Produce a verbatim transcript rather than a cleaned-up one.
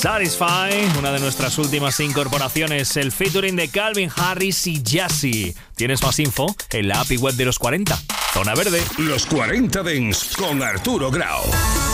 Satisfy, una de nuestras últimas incorporaciones, el featuring de Calvin Harris y Jassy. Tienes más info en la app y web de los cuarenta. Zona Verde. Los cuarenta Dance con Arturo Grau.